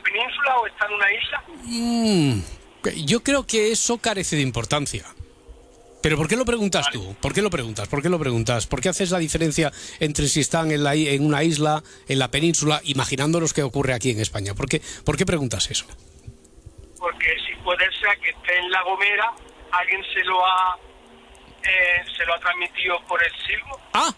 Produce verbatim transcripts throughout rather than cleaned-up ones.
península o está en una isla? Mm, yo creo que eso carece de importancia. ¿Pero por qué lo preguntas vale. tú? ¿Por qué lo preguntas? ¿Por qué lo preguntas? ¿Por qué haces la diferencia entre si están en, la, en una isla, en la península, imaginándonos qué ocurre aquí en España? ¿Por qué, ¿Por qué preguntas eso? Porque si puede ser que esté en La Gomera, alguien se lo ha eh, se lo ha transmitido por el silbo. ¡Ah!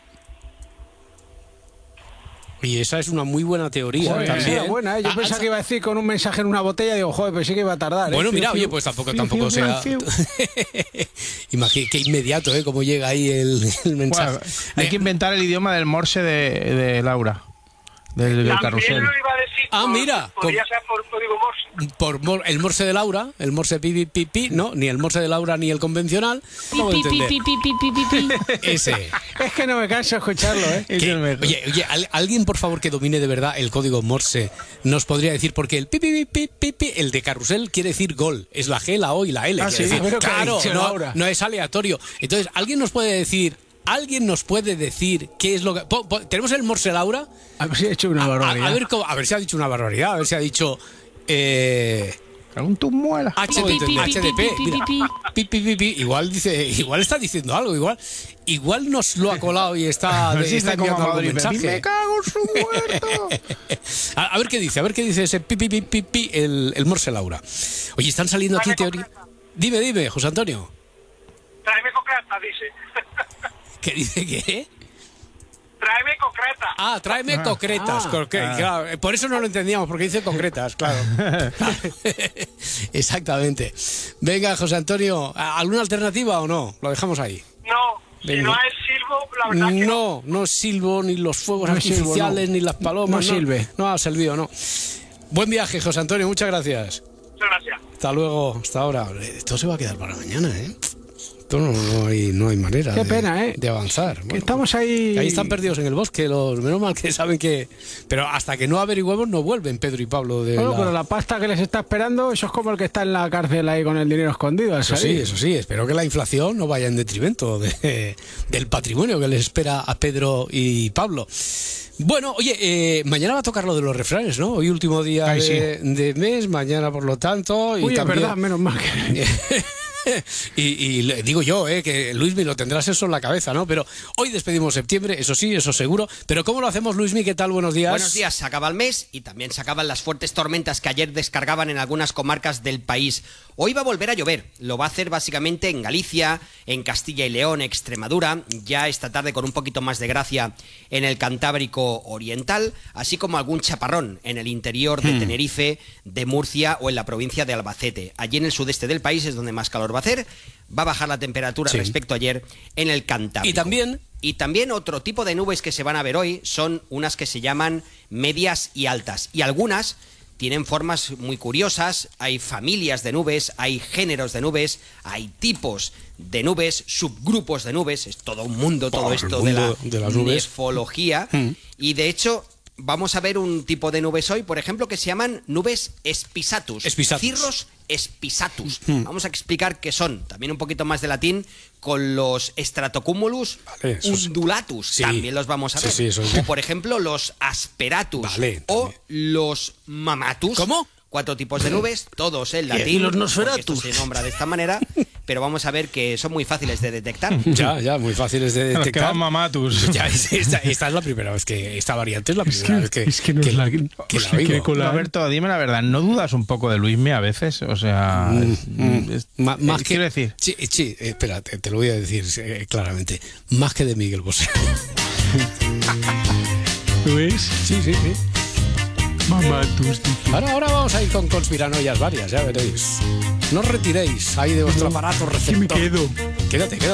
Y esa es una muy buena teoría. Joder, también. Era buena, ¿eh? Yo ah, pensaba que iba a decir con un mensaje en una botella, digo, joder, pero sí que iba a tardar. Bueno, ¿eh? mira, fiu, oye, pues tampoco, fiu, tampoco fiu, sea. Imagínate qué inmediato, ¿eh? Cómo llega ahí el, el mensaje. Bueno, hay que inventar el idioma del morse de, de Laura, del, del carrusel. Lo iba a decir, ah, por, mira. Podría con, ser por código morse. Por mor, el morse de Laura, el morse pi, pi, pi, pi, no, ni el morse de Laura ni el convencional. Pi, pi, pi, pi, pi, pi, pi, pi. Ese. Es que no me canso de escucharlo, ¿eh? Es el mejor. Oye, oye, alguien por favor que domine de verdad el código morse nos podría decir, porque el pi, pi, pi, pi, pi, el de carrusel quiere decir gol, es la G, la O y la L. Ah, sí, decir, claro, dicho, no, no es aleatorio. Entonces, alguien nos puede decir, alguien nos puede decir qué es lo que. Po, po, ¿Tenemos el morse Laura? A ver si ha dicho una barbaridad. A, a, a, ver, cómo, a ver si ha dicho una barbaridad, a ver si ha dicho. Eh, Un tu muela. H D P, pi, pi, pi, pi, igual dice, igual está diciendo algo, igual, igual nos lo ha colado y está, no sé está si enviando algún mensaje. Me cago en su muerto. a, a ver qué dice, a ver qué dice ese pi, pi, pi, pi, pi el, el morse Laura. Oye, están saliendo aquí teorías. Dime, dime, José Antonio. Tráeme concreta, dice. ¿Qué dice qué? Tráeme concretas. Ah, tráeme concretas. Ah, ah. Claro, por eso no lo entendíamos, porque dice concretas, claro. Exactamente. Venga, José Antonio, ¿alguna alternativa o no? Lo dejamos ahí. No, Venga. Si no es silbo, la verdad no, que no. No es silbo, ni los fuegos no artificiales, silbo, no. ni las palomas. No, no silbe. No, ha silbido, no. Buen viaje, José Antonio, muchas gracias. Muchas gracias. Hasta luego, hasta ahora. Esto se va a quedar para mañana, ¿eh? Esto no, no, hay, no hay manera Qué de, pena, ¿eh? de avanzar. Que bueno, estamos ahí... Ahí están perdidos en el bosque, los menos mal que saben que... Pero hasta que no averiguemos no vuelven Pedro y Pablo de Bueno, la... pero la pasta que les está esperando, eso es como el que está en la cárcel ahí con el dinero escondido. Eso sí, eso sí. Espero que la inflación no vaya en detrimento de, del patrimonio que les espera a Pedro y Pablo. Bueno, oye, eh, mañana va a tocar lo de los refranes, ¿no? Hoy último día Ay, de, sí. de mes, mañana por lo tanto... Y Uy, también... es verdad, menos mal que... y, y le digo yo, eh, que Luismi lo tendrás eso en la cabeza, ¿no? Pero hoy despedimos septiembre, eso sí, eso seguro. Pero ¿cómo lo hacemos, Luismi? ¿Qué tal? Buenos días. Buenos días, se acaba el mes y también se acaban las fuertes tormentas que ayer descargaban en algunas comarcas del país. Hoy va a volver a llover, lo va a hacer básicamente en Galicia, en Castilla y León, Extremadura, ya esta tarde con un poquito más de gracia en el Cantábrico Oriental, así como algún chaparrón en el interior de hmm. Tenerife, de Murcia o en la provincia de Albacete. Allí en el sudeste del país es donde más calor va a hacer, va a bajar la temperatura sí. respecto a ayer en el Cantábrico. Y también... Y también otro tipo de nubes que se van a ver hoy son unas que se llaman medias y altas, y algunas tienen formas muy curiosas, hay familias de nubes, hay géneros de nubes, hay tipos de nubes, subgrupos de nubes, es todo un mundo, todo oh, esto mundo de la, de las nubes. Nefología, mm. y de hecho... Vamos a ver un tipo de nubes hoy, por ejemplo, que se llaman nubes espisatus. Espisatus. Cirros espisatus. Hmm. Vamos a explicar qué son. También un poquito más de latín con los stratocumulus vale, undulatus. Sí. También los vamos a ver. Sí, sí, eso es. O, por ejemplo, los asperatus. Vale, o los mamatus. ¿Cómo? Cuatro tipos de nubes, todos en latín. Y los nosferatus. Esto se nombra de esta manera, pero vamos a ver que son muy fáciles de detectar. Ya, ya, muy fáciles de detectar. Los que van mamatus. Ya, esta, esta es la primera vez que... Esta variante es la primera es que, vez que... Es que no que, es la... Que, que la oigo. Que Alberto, dime la verdad, ¿no dudas un poco de Luismi a veces? O sea... Mm, mm, es, más, más quiero que, decir... Sí, sí, espera, te, te lo voy a decir eh, claramente. Más que de Miguel Bosé. ¿Lo ves? Sí, sí, sí. Mamatus. Ahora, ahora vamos a ir con conspiranoias varias, ya veréis. No os retiréis ahí de vuestro aparato receptor. ¿Qué me quedo? Quédate, quédate.